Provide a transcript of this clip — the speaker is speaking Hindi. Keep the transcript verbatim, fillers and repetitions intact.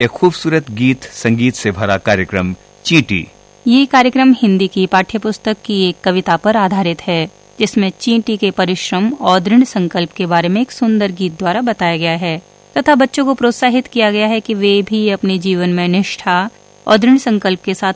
एक खूबसूरत गीत संगीत से भरा कार्यक्रम चींटी। ये कार्यक्रम हिंदी की पाठ्यपुस्तक की एक कविता पर आधारित है, जिसमें चींटी के परिश्रम और दृढ़ संकल्प के बारे में एक सुंदर गीत द्वारा बताया गया है तथा बच्चों को प्रोत्साहित किया गया है कि वे भी अपने जीवन में निष्ठा और दृढ़ संकल्प के साथ